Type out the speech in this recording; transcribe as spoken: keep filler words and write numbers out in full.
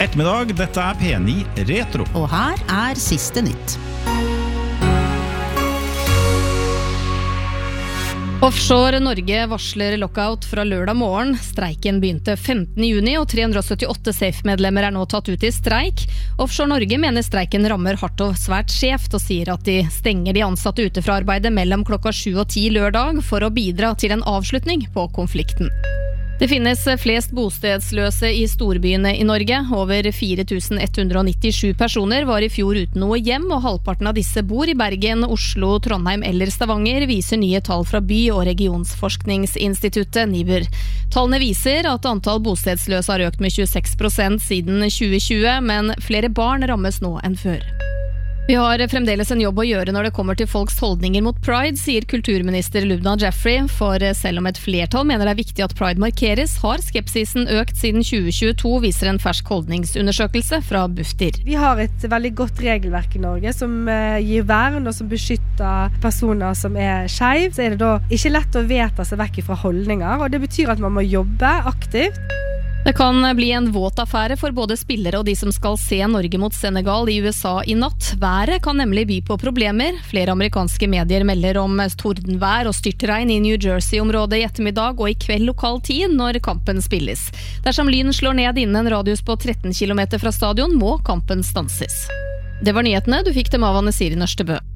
ettermiddag. Dette er P ni Retro. Og her er siste nytt. Offshore Norge varsler lockout fra lørdag morgen. Streiken begynte femtende juni, og tre hundre og syttiåtte SAFE-medlemmer er nå tatt ut i streik. Offshore Norge mener streiken rammer hardt og svært skjevt, og sier at de stenger de ansatte ute fra arbeidet mellom klokka sju og ti lørdag for å bidra til en avslutning på konflikten. Det finnes flest bostedsløse i storbyene i Norge. Over fire tusen ett hundre og nittisju personer var i fjor uten noe hjem, og halvparten av disse bor i Bergen, Oslo, Trondheim eller Stavanger, viser nye tall fra By- og regionsforskningsinstituttet NIBR. Tallene viser at antall bostedsløse har økt med tjueseks prosent siden tjue tjue, men flere barn rammes nå enn før. Vi har fremdeles en jobb å gjøre når det kommer til folks holdninger mot Pride, sier kulturminister Lubna Jeffrey, for selv om et flertall mener det er viktig at Pride markeres, har skepsisen økt siden tjue tjueto, viser en fersk holdningsundersøkelse fra Bufdir. Vi har et veldig godt regelverk i Norge som gir vern og som beskytter personer som er skeiv. Så er det da ikke lett å vedta seg vekk fra holdninger, og det betyr at man må jobbe aktivt. Det kan bli en våt affære for både spillere og de som skal se Norge mot Senegal i U S A i natt. Været kan nemlig by på problemer. Flere amerikanske medier melder om tordenvær og styrtregn i New Jersey-området i ettermiddag og i kveld lokal tid når kampen spilles. Dersom lyn slår ned innen en radius på tretten kilometer fra stadion, må kampen stanses. Det var nyhetene. Du fikk dem av Anne Siri Nørstebø.